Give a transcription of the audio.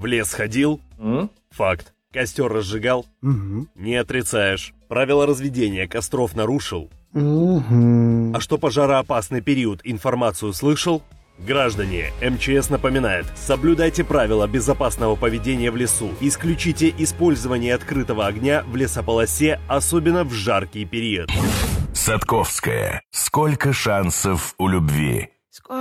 В лес ходил? Факт. Костер разжигал? Не отрицаешь. Правила разведения костров нарушил? А что пожароопасный период, информацию слышал? Граждане, МЧС напоминает, соблюдайте правила безопасного поведения в лесу, исключите использование открытого огня в лесополосе, особенно в жаркий период. Садковская. Сколько шансов у любви?